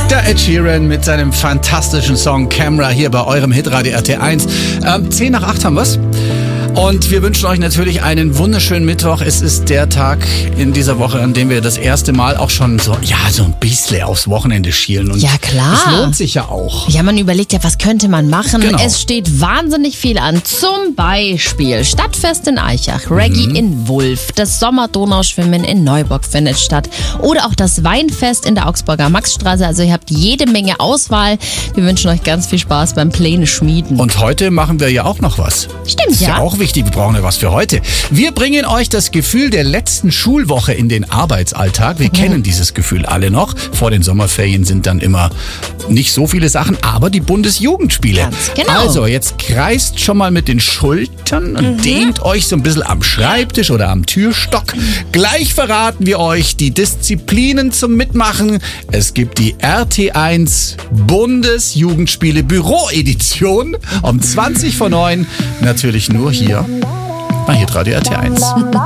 Der Ed Sheeran mit seinem fantastischen Song Camera hier bei eurem Hitradio RT1. 10 nach 8 haben wir's. Und wir wünschen euch natürlich einen wunderschönen Mittwoch. Es ist der Tag in dieser Woche, an dem wir das erste Mal auch schon so ein bisschen aufs Wochenende schielen. Und ja, klar. Es lohnt sich ja auch. Ja, man überlegt ja, was könnte man machen? Genau. Es steht wahnsinnig viel an. Zum Beispiel Stadtfest in Eichach, Reggae in Wulf, das Sommer-Donauschwimmen in Neuburg findet statt oder auch das Weinfest in der Augsburger Maxstraße. Also ihr habt jede Menge Auswahl. Wir wünschen euch ganz viel Spaß beim Pläne schmieden. Und heute machen wir ja auch noch was. Stimmt, ist ja auch wichtig. Wir brauchen ja was für heute. Wir bringen euch das Gefühl der letzten Schulwoche in den Arbeitsalltag. Wir kennen dieses Gefühl alle noch. Vor den Sommerferien sind dann immer nicht so viele Sachen, aber die Bundesjugendspiele. Ganz genau. Also, jetzt kreist schon mal mit den Schultern und dehnt euch so ein bisschen am Schreibtisch oder am Türstock. Gleich verraten wir euch die Disziplinen zum Mitmachen. Es gibt die RT1 Bundesjugendspiele Büroedition um 20 vor 9. Natürlich nur hier bei Hitradio RT1.